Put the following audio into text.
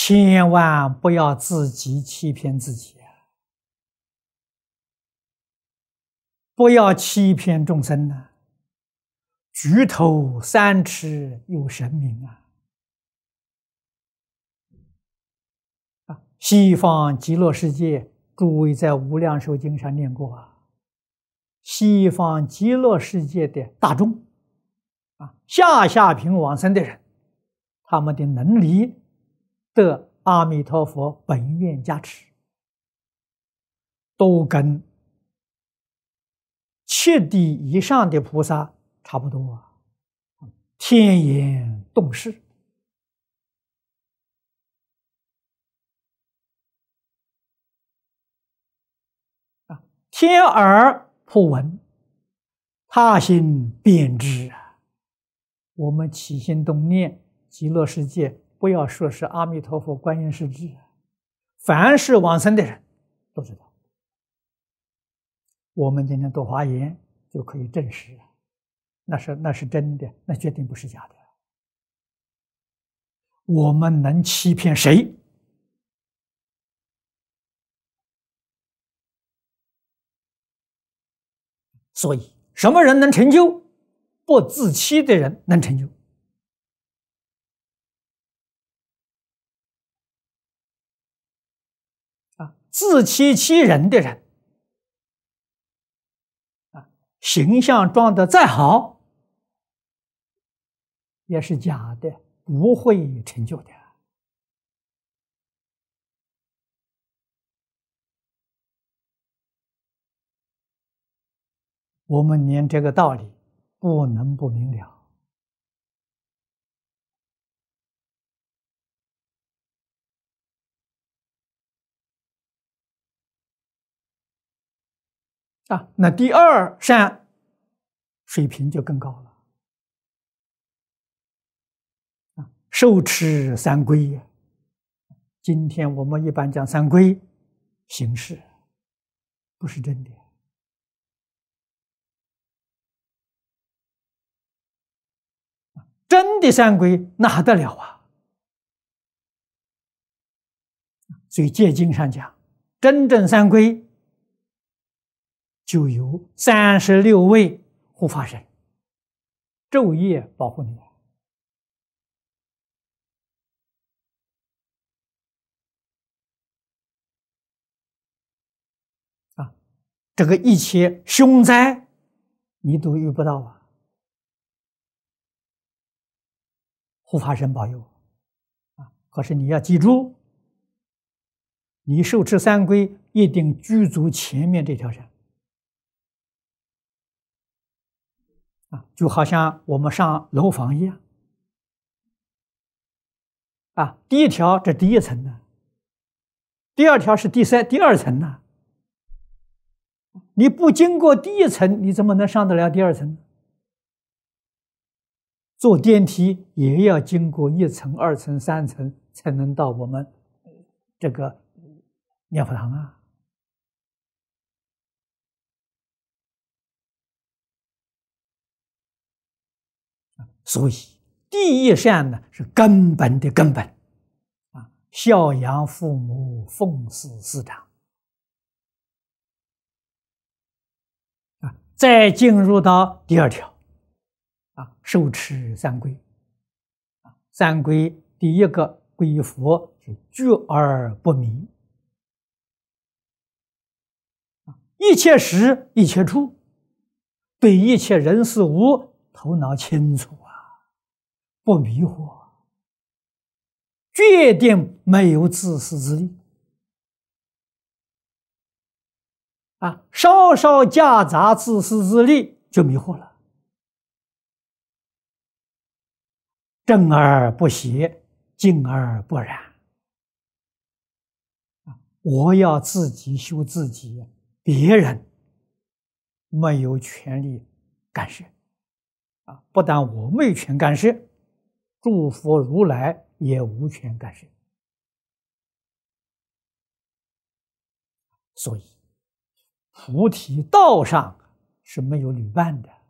千万不要自己欺骗自己啊！不要欺骗众生呐！举头三尺有神明啊！西方极乐世界，诸位在《无量寿经》上念过啊。西方极乐世界的大众下品往生的人，他们的能力得阿弥陀佛本愿加持，都跟7地以上的菩萨差不多啊，天眼洞视。天耳普闻，他心便知啊！我们起心动念，极乐世界不要说是阿弥陀佛、观音世智，凡是往生的人都知道。我们今天读华严就可以证实，那是真的，那绝对不是假的。我们能欺骗谁？所以，什么人能成就？不自欺的人能成就。自欺欺人的人，形象装得再好，也是假的，不会成就的。我们连这个道理不能不明了。那第二善水平就更高了。受持三皈，今天我们一般讲三皈，形式不是真的。真的三皈那还得了啊！所以戒经上讲，真正三皈就有36位护法神昼夜保护你。这个一切凶灾你都遇不到啊！护法神保佑可是你要记住，你受持三皈一定具足前面这条绳就好像我们上楼房一样第一条这第一层呢，第二条是第二层呢。你不经过第一层，你怎么能上得了第二层呢？坐电梯也要经过1层、2层、3层，才能到我们这个念佛堂啊。所以第一善呢是根本的根本孝养父母，奉事师长再进入到第二条受持三皈三皈第一个皈佛是觉而不迷一切时一切处，对一切人事物头脑清楚不迷惑，决定没有自私自利稍稍夹杂自私自利就迷惑了。正而不邪，静而不染我要自己修自己，别人没有权利干涉不但我没有权干涉，诸佛如来也无权干涉。所以菩提道上是没有旅伴的。